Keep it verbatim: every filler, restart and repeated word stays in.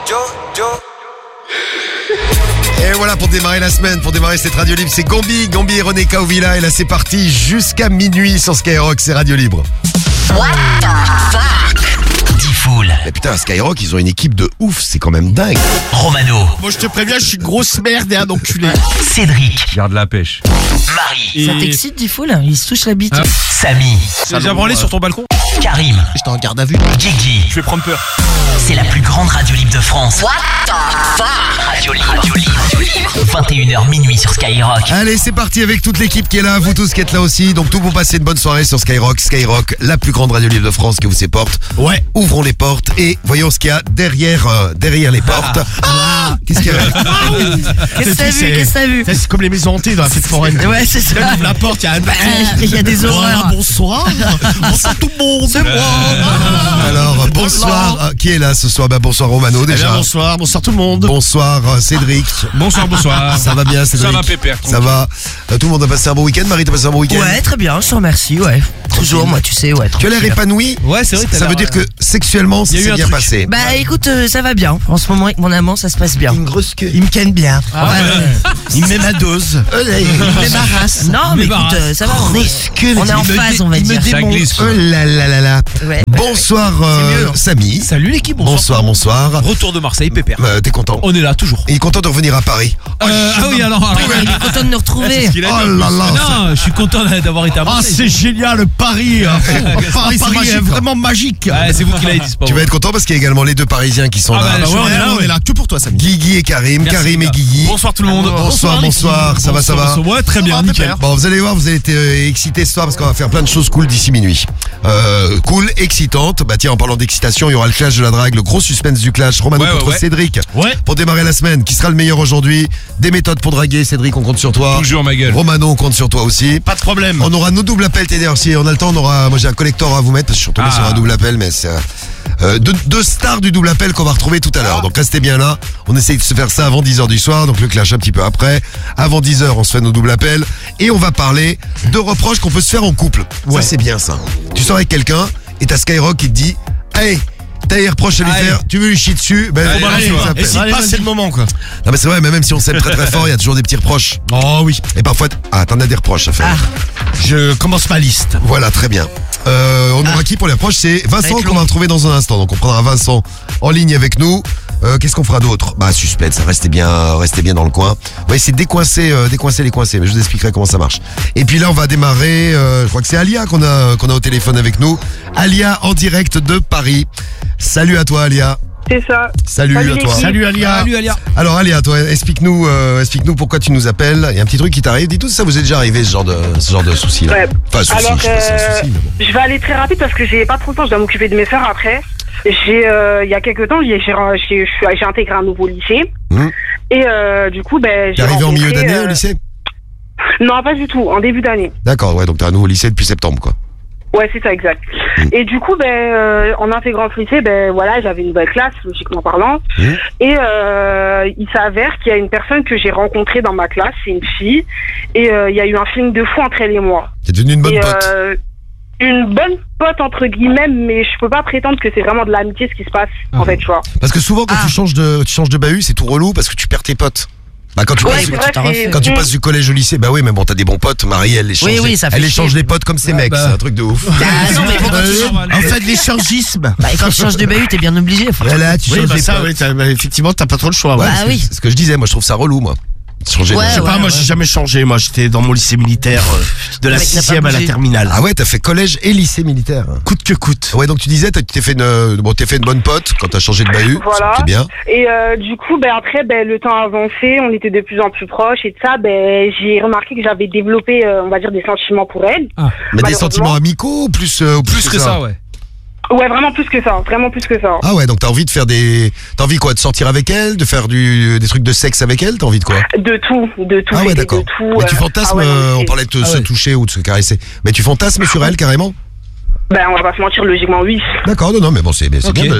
Et voilà pour démarrer la semaine, pour démarrer cette radio libre, c'est Gambi, Gambi et René Kaovila. Et là c'est parti jusqu'à minuit sur Skyrock, c'est radio libre. What the fuck? Diffoul. Mais putain, Skyrock, ils ont une équipe de ouf, c'est quand même dingue. Romano. Moi je te préviens, je suis une grosse merde et un enculé. Cédric. Garde la pêche. Marie. Ça t'excite, Diffoul? Il se touche la bite. Ah. Samy. T'as déjà branlé sur ton balcon? Karim. J'étais en garde à vue. Guigui. Je vais prendre peur. C'est la plus grande radio libre de France. What the fuck? Radio libre. Radio libre. vingt et une heures minuit sur Skyrock. Allez, c'est parti avec toute l'équipe qui est là, vous tous qui êtes là aussi. Donc tout pour passer une bonne soirée sur Skyrock. Skyrock, la plus grande radio libre de France qui vous ses portes. Ouais. Ouvrons les portes et voyons ce qu'il y a derrière, euh, derrière les portes. Ah, qu'est-ce qu'il y a? Qu'est-ce que t'as vu? Qu'est-ce que t'as vu? C'est comme les maisons hantées dans la fête foraine. Ouais, c'est ça. Là, ouvre la porte, il y a un Il y a des horreurs. Bonsoir. Bonsoir tout le monde. C'est moi. Alors, bonsoir. Euh, qui est là ce soir? Bah, bonsoir Romano Eh bien, déjà. bonsoir, bonsoir tout le monde. Bonsoir euh, Cédric. Bonsoir, bonsoir. Ça va bien Cédric? Ça va pépère. Ça va. Euh, tout le monde a passé un bon week-end. Marie, t'as passé un bon week-end? Ouais, très bien, je te remercie, ouais. Toujours, moi, tu sais, ouais. Tu as l'air tranquille. épanoui? Ouais, c'est vrai. Ça veut dire que sexuellement, ça Il y a eu s'est un bien truc. passé. Bah écoute, euh, ça va bien. En ce moment, avec mon amant, ça se passe bien. Une grosse queue. Il me ken bien. Ah, ouais. Il me met ma dose. Il Il me met ma race. Non, mais Mais bah, écoute, euh, ça va, on est, on est en Il me phase, dé- on va il me dire. dé- Ça glisse. Oh là là là là. Ouais. Bonsoir euh, C'est mieux, hein. Samy. Salut l'équipe, Bonsoir, bonsoir. Retour de Marseille, pépère. Euh, T'es content? On est là, toujours. Il est content de revenir à Paris. Euh, ah oui, alors. alors Il est content de nous retrouver. qu'il a Oh dit. là là. Non, je suis content d'avoir été à Ah, Marseille. c'est génial, Paris. hein. Paris, c'est Paris magique, est hein. vraiment magique. Ouais, c'est vous qui l'avez dit, c'est pas Tu vas moi. être content parce qu'il y a également les deux Parisiens qui sont Ah là. bah, Bah je ouais, suis on est là, ouais. on est là que pour toi, Samy. Guigui et Karim, Merci, Karim les et gars. Guigui. Bonsoir tout le monde. Bonsoir, bonsoir, ça va, ça va. Ouais, très bien, va, nickel. Bon, vous allez voir, vous allez être euh, excités ce soir parce qu'on va faire plein de choses cool d'ici minuit. Euh, cool, excitante. Bah tiens, en parlant d'excitation, il y aura le clash de la drague, le gros suspense du clash. Romano Ouais, ouais, contre ouais. Cédric. Ouais. Pour démarrer la semaine, qui sera le meilleur aujourd'hui? Des méthodes pour draguer. Cédric, on compte sur toi. Toujours ma gueule. Romano, on compte sur toi aussi. Pas de problème. On aura nos doubles appels T D R. Si on a le temps, on aura. Moi, j'ai un collector à vous mettre parce que je suis retombé Ah. sur un double appel, mais c'est euh, deux, deux stars du double appel qu'on va retrouver tout à l'heure. Donc restez bien là. On essaye de se faire ça avant dix heures du soir. Donc le clash un petit peu après. Avant dix heures, on se fait nos doubles appels et on va parler de reproches qu'on peut se faire en couple. Ça, c'est bien ça. Tu sors avec quelqu'un et t'as Skyrock qui te dit, hey. T'as des reproches à lui Allez. faire, tu veux lui chier dessus, ben Allez, on va allez, nous allez. appelle. Et s'il passe, c'est le moment, quoi. Non mais c'est vrai, mais même si on s'aime très très fort, il y a toujours des petits reproches. Oh oui. Et parfois, ah t'en as des reproches à faire. Je commence ma liste. Voilà, très bien. Euh, on aura qui pour les reproches? C'est Ça va Vincent être qu'on va retrouver dans un instant. Donc on prendra Vincent en ligne avec nous. Euh, Qu'est-ce qu'on fera d'autre? Bah suspense, restez bien, restez bien dans le coin. On va essayer de décoincer, euh, décoincer les coincés, mais je vous expliquerai comment ça marche. Et puis là, on va démarrer. Euh, je crois que c'est Alia qu'on a qu'on a au téléphone avec nous. Alia en direct de Paris. Salut à toi, Alia. C'est ça. Salut, Salut, à toi. l'équipe. Salut Alia. Salut Alia. Alors Alia, toi, explique-nous, euh, explique-nous pourquoi tu nous appelles. Il y a un petit truc qui t'arrive. Dis tout ça, vous est déjà arrivé ce genre de ce genre de soucis là. Ouais. Enfin, soucis, Alors, je sais pas si c'est un euh, souci, mais bon. Je vais aller très rapide parce que j'ai pas trop le temps, je dois m'occuper de mes sœurs après. J'ai, euh, il y a quelques temps, j'ai, j'ai, j'ai, j'ai intégré un nouveau lycée. Hum. Et euh, du coup, ben, T'es j'ai arrivé en milieu rencontré, d'année euh, au lycée? Non, pas du tout, en début d'année. D'accord, ouais, donc t'es un nouveau lycée depuis septembre, quoi. Ouais, c'est ça, exact. Mm. Et du coup, ben, euh, en intégrant ce lycée, ben, voilà, j'avais une belle classe, logiquement parlant. Mm. Et euh, il s'avère qu'il y a une personne que j'ai rencontrée dans ma classe, c'est une fille. Et euh, il y a eu un feeling de fou entre elle et moi. T'es devenu une bonne et, pote. euh, une bonne pote entre guillemets, mais je peux pas prétendre que c'est vraiment de l'amitié ce qui se passe, en fait, tu vois. Parce que souvent, quand Ah. tu changes de, tu changes de bahut, c'est tout relou parce que tu perds tes potes. Bah, quand tu Ouais, passes, c'est du- vrai, t'as c'est- refait. quand tu Mm. passes du collège au lycée, bah oui, mais bon, t'as des bons potes. Marie, elle échange, Oui, oui, ça fait elle échange chier. les potes comme ses mecs. bah. C'est un truc de ouf. Ah, non, mais bon, quand tu, normal. En fait, l'échangisme. bah, quand tu changes de bahut, t'es bien obligé. Faut... Voilà, tu Oui, changes bah les ça, potes. oui, t'as- bah, effectivement, t'as pas trop le choix. Ouais, Ouais. Bah c'est- oui. c'est ce que je disais. Moi, je trouve ça relou, moi. Changer de- Ouais, Je sais pas, ouais, moi ouais. j'ai jamais changé. Moi j'étais dans mon lycée militaire euh, de la Le mec n'a pas sixième à la bougé. terminale. Ah ouais, t'as fait collège et lycée militaire. Coûte que coûte. Ouais, donc tu disais, t'as- tu t'es fait une, bon, t'es fait une bonne pote quand t'as changé de bahut. Voilà. C'est bien. Et euh, du coup, ben après, ben le temps avancé, on était de plus en plus proches et de ça, ben j'ai remarqué que j'avais développé, euh, on va dire, des sentiments pour elle. Ah. Mais des Malheureusement. sentiments amicaux ou plus, euh, ou Plus que ça, ouais. Ouais, vraiment plus que ça, vraiment plus que ça. Ah ouais, donc t'as envie de faire des, t'as envie quoi, de sortir avec elle, de faire du, des trucs de sexe avec elle, t'as envie de quoi? De tout, de tout. Ah ouais, de d'accord. tout, Mais tu euh, fantasmes, ah ouais, non, euh, c'est- on parlait de te- Ah se ouais. toucher ou de se caresser. Mais tu fantasmes sur elle carrément? Ben on va pas se mentir, logiquement oui. D'accord, non, non, mais bon, c'est c'est Ok. bien de,